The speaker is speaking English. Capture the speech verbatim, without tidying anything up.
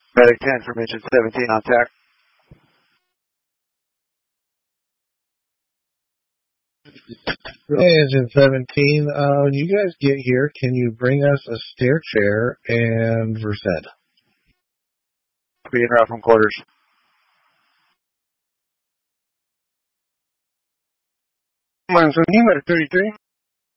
Medic ten from engine seventeen on tack. Hey, engine seventeen, uh, when you guys get here, can you bring us a stair chair and Versed? Be en route from quarters. Manzanini, Medic thirty-three.